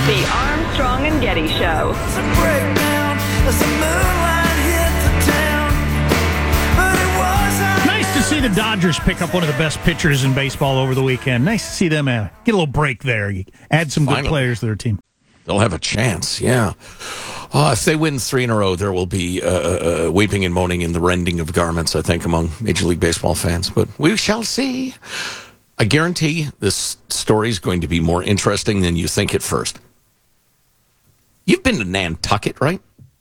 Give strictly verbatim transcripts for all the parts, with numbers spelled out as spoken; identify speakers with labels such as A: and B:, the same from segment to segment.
A: The Armstrong and Getty Show.
B: It's a breakdown as the moonlight hit the town. But it was
C: Nice to see the Dodgers pick up one of the best pitchers in baseball over the weekend. Nice to see them uh, get a little break there. You add some
D: Finally.
C: good players to their team.
D: They'll have a chance, yeah. Uh, if they win three in a row, there will be uh, uh, weeping and moaning and the rending of garments, I think, among Major League Baseball fans. But we shall see. I guarantee this story is going to be more interesting than you think at first. You've been to Nantucket, right?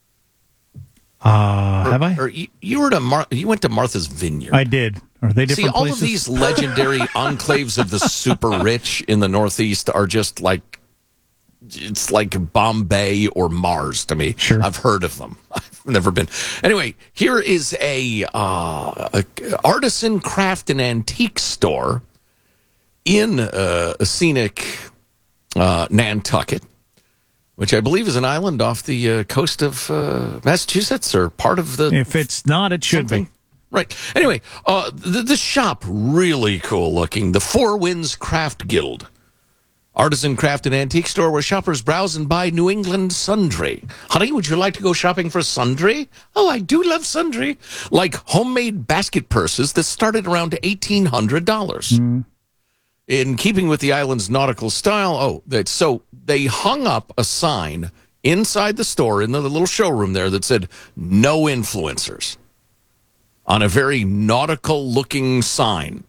C: Uh,
D: or,
C: have I?
D: Or you, you were to Mar- you went to Martha's Vineyard.
C: I did. Are they different
D: See, all
C: places?
D: of these legendary enclaves of the super rich in the Northeast are just like, it's like Bombay or Mars to me.
C: Sure.
D: I've heard of them. I've never been. Anyway, here is a, uh, a artisan craft and antique store in uh, a scenic uh, Nantucket, which I believe is an island off the uh, coast of uh, Massachusetts or part of the...
C: If it's not, it should
D: something.
C: be.
D: Right. Anyway, uh, the, the shop, really cool looking. The Four Winds Craft Guild. Artisan craft and antique store where shoppers browse and buy New England sundry. Honey, would you like to go shopping for sundry? Oh, I do love sundry. Like homemade basket purses that started around eighteen hundred dollars. Mm. In keeping with the island's nautical style, oh, that so they hung up a sign inside the store in the little showroom there that said, no influencers, on a very nautical-looking sign.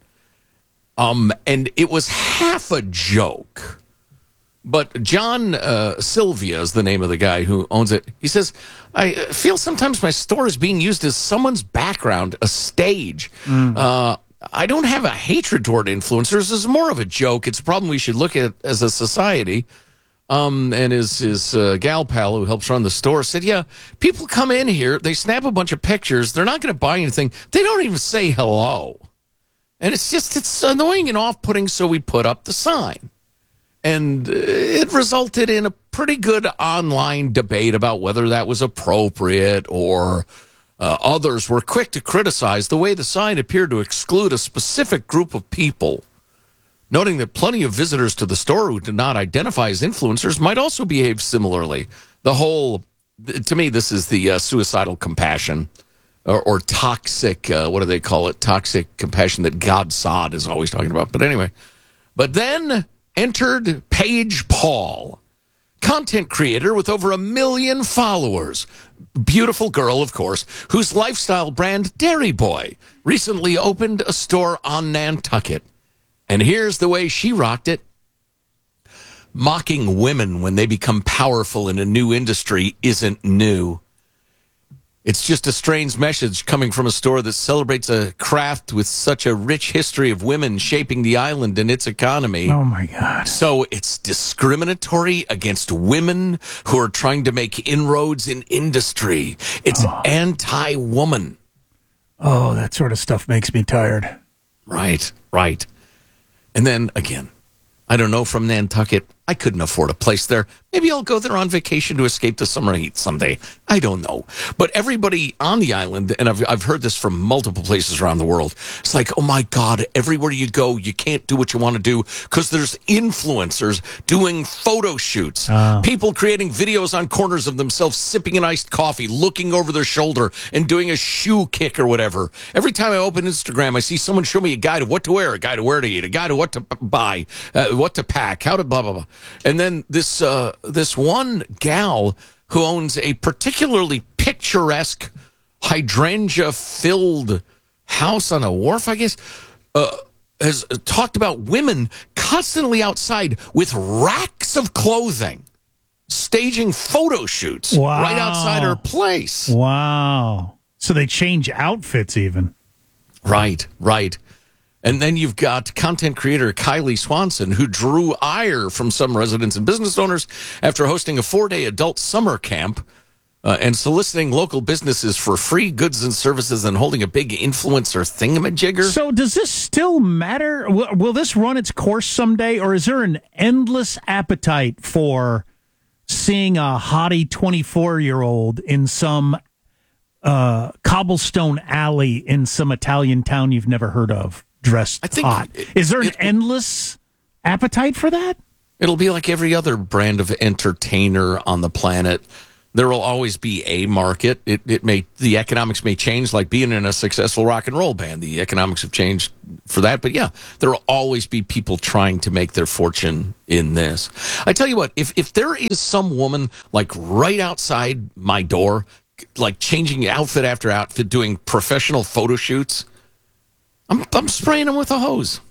D: Um, and it was half a joke. But John uh, Sylvia is the name of the guy who owns it. He says, I feel sometimes my store is being used as someone's background, a stage. Mm. Uh, I don't have a hatred toward influencers. It's more of a joke. It's a problem we should look at as a society. Um, and his, his uh, gal pal who helps run the store said, yeah, people come in here, they snap a bunch of pictures, they're not going to buy anything. They don't even say hello. And it's just, it's annoying and off-putting, so we put up the sign. And it resulted in a pretty good online debate about whether that was appropriate, or uh, others were quick to criticize the way the sign appeared to exclude a specific group of people, noting that plenty of visitors to the store who did not identify as influencers might also behave similarly. The whole, to me, this is the uh, suicidal compassion. Or, or toxic, uh, what do they call it? Toxic compassion that God Sod is always talking about. But anyway, but then entered Paige Paul, content creator with over a million followers. Beautiful girl, of course, whose lifestyle brand, Dairy Boy, recently opened a store on Nantucket. And here's the way she rocked it. Mocking women when they become powerful in a new industry isn't new. It's just a strange message coming from a store that celebrates a craft with such a rich history of women shaping the island and its economy.
C: Oh, my God.
D: So it's discriminatory against women who are trying to make inroads in industry. It's oh. anti-woman.
C: Oh, that sort of stuff makes me tired.
D: Right, right. And then, again, I don't know, from Nantucket, I couldn't afford a place there. Maybe I'll go there on vacation to escape the summer heat someday. I don't know. But everybody on the island, and I've, I've heard this from multiple places around the world, it's like, oh my God, everywhere you go, you can't do what you want to do because there's influencers doing photo shoots. Uh. People creating videos on corners of themselves sipping an iced coffee, looking over their shoulder and doing a shoe kick or whatever. Every time I open Instagram, I see someone show me a guide of what to wear, a guide of where to eat, a guide of what to buy, uh, what to pack, how to blah, blah, blah. And then this uh, this one gal who owns a particularly picturesque hydrangea-filled house on a wharf, I guess, uh, has talked about women constantly outside with racks of clothing, staging photo shoots
C: wow.
D: right outside her place.
C: Wow. So they change outfits even.
D: Right, right. And then you've got content creator Kylie Swanson, who drew ire from some residents and business owners after hosting a four-day adult summer camp uh, and soliciting local businesses for free goods and services and holding a big influencer thingamajigger.
C: So does this still matter? Will, will this run its course someday, or is there an endless appetite for seeing a hottie twenty-four-year-old in some uh, cobblestone alley in some Italian town you've never heard of? Dressed
D: I think
C: hot.
D: It,
C: Is there an
D: it,
C: endless appetite for that?
D: It'll be like every other brand of entertainer on the planet. There will always be a market. It, it may the economics may change, like being in a successful rock and roll band. The economics have changed for that. But yeah, there will always be people trying to make their fortune in this. I tell you what, if if there is some woman like right outside my door, like changing outfit after outfit, doing professional photo shoots, I'm I'm spraying them with a hose.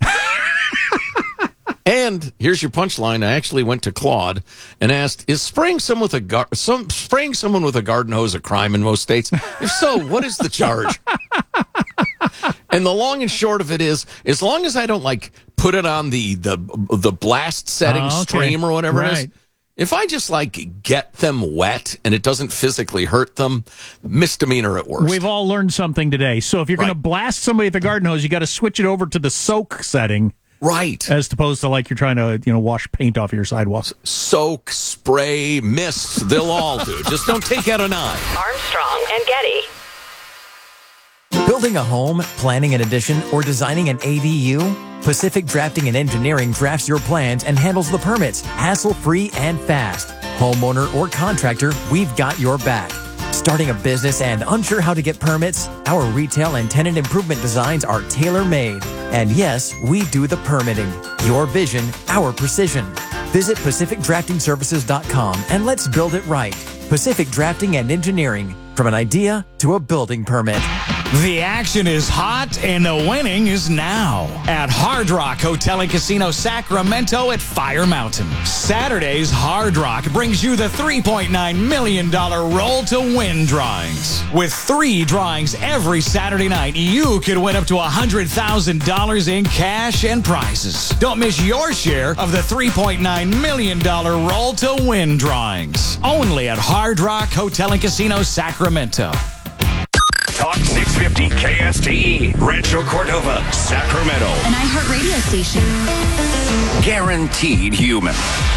D: And here's your punchline. I actually went to Claude and asked, is spraying someone with a gar- some spraying someone with a garden hose a crime in most states? If so, what is the charge? And the long and short of it is, as long as I don't like put it on the the the blast setting,
C: oh, okay.
D: stream or whatever
C: right.
D: it is, if I just like get them wet and it doesn't physically hurt them, misdemeanor at worst.
C: We've all learned something today. So if you're
D: Right.
C: going to blast somebody with a garden hose, you got to switch it over to the soak setting.
D: Right.
C: As opposed to like you're trying to, you know, wash paint off your sidewalks.
D: Soak, spray, mist, they'll all do. Just don't take out a knife.
A: Armstrong and Getty.
E: Building a home, planning an addition, or designing an A D U? Pacific Drafting and Engineering drafts your plans and handles the permits, hassle-free and fast. Homeowner or contractor, we've got your back. Starting a business and unsure how to get permits? Our retail and tenant improvement designs are tailor-made. And yes, we do the permitting. Your vision, our precision. Visit Pacific Drafting Services dot com and let's build it right. Pacific Drafting and Engineering. From an idea to a building permit.
F: The action is hot and the winning is now at Hard Rock Hotel and Casino Sacramento at Fire Mountain. Saturday's Hard Rock brings you the three point nine million dollars Roll to Win drawings. With three drawings every Saturday night, you could win up to one hundred thousand dollars in cash and prizes. Don't miss your share of the three point nine million dollars Roll to Win drawings. Only at Hard Rock Hotel and Casino Sacramento.
G: Talk six fifty K S T E, Rancho Cordova, Sacramento.
H: An iHeart radio station.
G: Guaranteed human.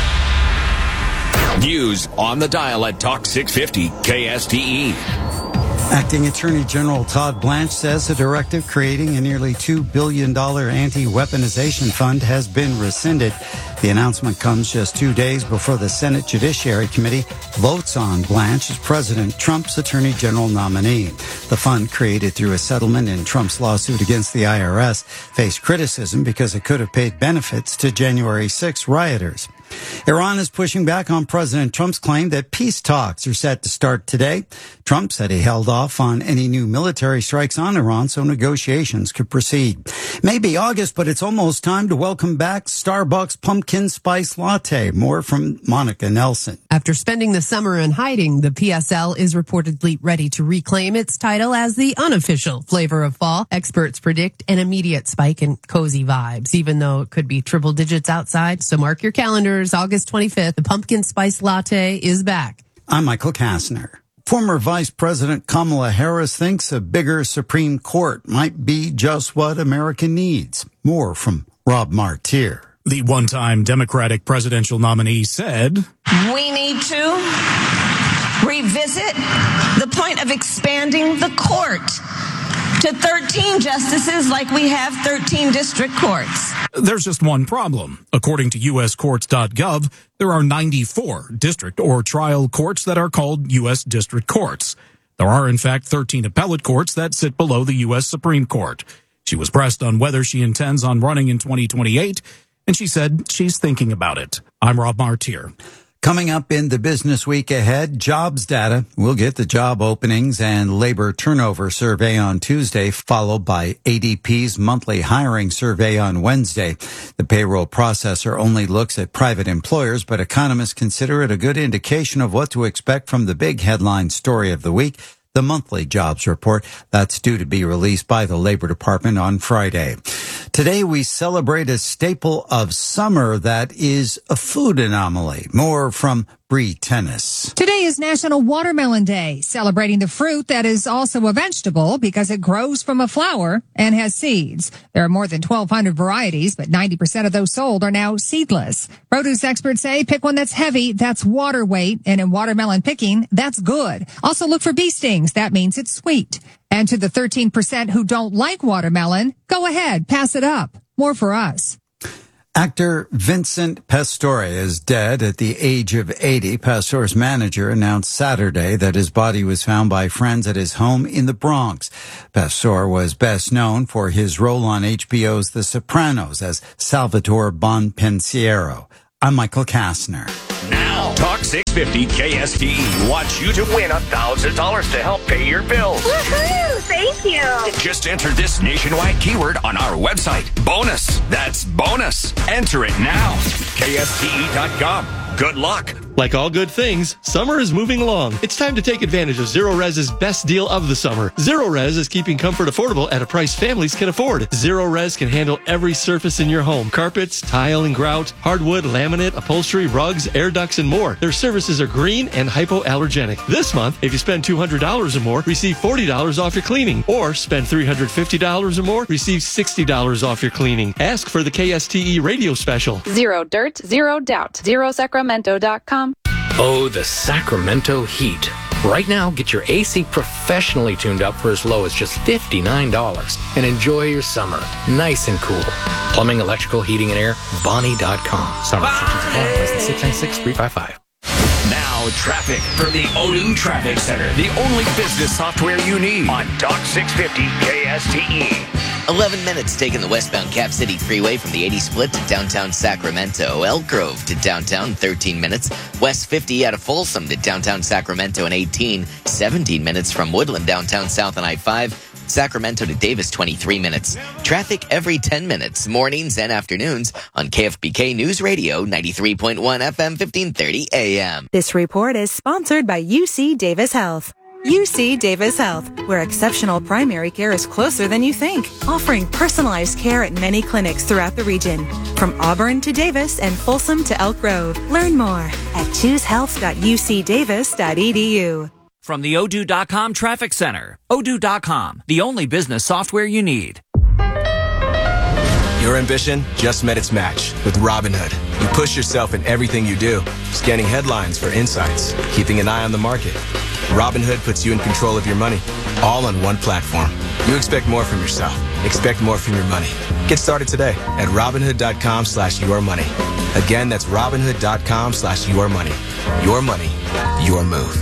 G: News on the dial at Talk six fifty K S T E.
I: Acting Attorney General Todd Blanche says a directive creating a nearly two billion dollars anti-weaponization fund has been rescinded. The announcement comes just two days before the Senate Judiciary Committee votes on Blanche as President Trump's Attorney General nominee. The fund, created through a settlement in Trump's lawsuit against the I R S, faced criticism because it could have paid benefits to January sixth rioters. Iran is pushing back on President Trump's claim that peace talks are set to start today. Trump said he held off on any new military strikes on Iran so negotiations could proceed. Maybe August, but it's almost time to welcome back Starbucks Pumpkin Spice Latte. More from Monica Nelson.
J: After spending the summer in hiding, the P S L is reportedly ready to reclaim its title as the unofficial flavor of fall. Experts predict an immediate spike in cozy vibes, even though it could be triple digits outside. So mark your calendars. August twenty-fifth, the Pumpkin Spice Latte is back.
I: I'm Michael Kastner. Former Vice President Kamala Harris thinks a bigger Supreme Court might be just what America needs. More from Rob Martier.
K: The one-time Democratic presidential nominee said,
L: "We need to revisit the point of expanding the court to thirteen justices like we have thirteen district courts."
K: There's just one problem. According to U S courts dot gov, there are ninety-four district or trial courts that are called U S district courts. There are, in fact, thirteen appellate courts that sit below the U S Supreme Court. She was pressed on whether she intends on running in twenty twenty-eight, and she said she's thinking about it. I'm Rob Martier.
I: Coming up in the business week ahead, jobs data. We'll get the job openings and labor turnover survey on Tuesday, followed by A D P's monthly hiring survey on Wednesday. The payroll processor only looks at private employers, but economists consider it a good indication of what to expect from the big headline story of the week, the monthly jobs report. That's due to be released by the Labor Department on Friday. Today we celebrate a staple of summer that is a food anomaly. More from Bree Tennis.
M: Today is National Watermelon Day, celebrating the fruit that is also a vegetable because it grows from a flower and has seeds. There are more than twelve hundred varieties, but ninety percent of those sold are now seedless. Produce experts say pick one that's heavy, that's water weight, and in watermelon picking, that's good. Also look for bee stings, that means it's sweet. And to the thirteen percent who don't like watermelon, go ahead, pass it up. More for us.
I: Actor Vincent Pastore is dead at the age of eighty. Pastore's manager announced Saturday that his body was found by friends at his home in the Bronx. Pastore was best known for his role on H B O's The Sopranos as Salvatore Bonpensiero. I'm Michael Kastner.
G: Now, Talk six fifty K S T E wants you to win one thousand dollars to help pay your bills.
H: Woohoo! Thank you!
G: Just enter this nationwide keyword on our website. Bonus. That's bonus. Enter it now. K S T E dot com. Good luck.
N: Like all good things, summer is moving along. It's time to take advantage of Zero Res's best deal of the summer. Zero Res is keeping comfort affordable at a price families can afford. Zero Res can handle every surface in your home. Carpets, tile and grout, hardwood, laminate, upholstery, rugs, air ducts, and more. Their services are green and hypoallergenic. This month, if you spend two hundred dollars or more, receive forty dollars off your cleaning. Or spend three hundred fifty dollars or more, receive sixty dollars off your cleaning. Ask for the K S T E radio special.
O: Zero dirt, zero doubt. zero sacramento dot com.
P: Oh, the Sacramento heat. Right now, get your A C professionally tuned up for as low as just fifty-nine dollars and enjoy your summer nice and cool. Plumbing, electrical, heating, and air, Bonnie dot com. Summer restrictions apply. License six nine six three five five.
G: Now, traffic from the Odoo Traffic Center. The only business software you need on Talk six fifty K S T E.
Q: eleven minutes taking the westbound Cap City Freeway from the eighty split to downtown Sacramento. Elk Grove to downtown, thirteen minutes. West fifty out of Folsom to downtown Sacramento in eighteen. seventeen minutes from Woodland downtown south on I five. Sacramento to Davis, twenty-three minutes. Traffic every ten minutes, mornings and afternoons on K F B K News Radio, ninety-three point one F M, fifteen thirty A M.
R: This report is sponsored by U C Davis Health. U C Davis Health, where exceptional primary care is closer than you think, offering personalized care at many clinics throughout the region, from Auburn to Davis and Folsom to Elk Grove. Learn more at choose health dot u c davis dot e d u.
S: From the Odoo dot com Traffic Center. Odoo dot com, the only business software you need.
T: Your ambition just met its match with Robinhood. You push yourself in everything you do, scanning headlines for insights, keeping an eye on the market. Robinhood puts you in control of your money, all on one platform. You expect more from yourself. Expect more from your money. Get started today at Robinhood dot com slash your money. Again, that's Robinhood dot com slash your money. Your money, your move.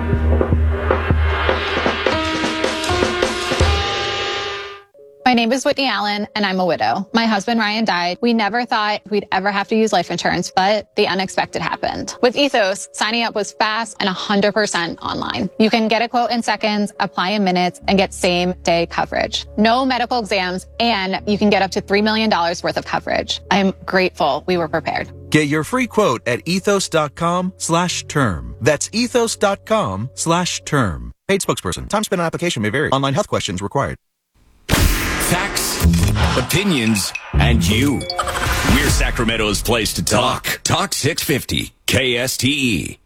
U: My name is Whitney Allen, and I'm a widow. My husband, Ryan, died. We never thought we'd ever have to use life insurance, but the unexpected happened. With Ethos, signing up was fast and one hundred percent online. You can get a quote in seconds, apply in minutes, and get same-day coverage. No medical exams, and you can get up to three million dollars worth of coverage. I'm grateful we were prepared.
V: Get your free quote at ethos dot com slash term. That's ethos dot com slash term. Paid spokesperson. Time spent on application may vary. Online health questions required.
G: Facts, opinions, and you. We're Sacramento's place to talk. Talk six fifty K S T E.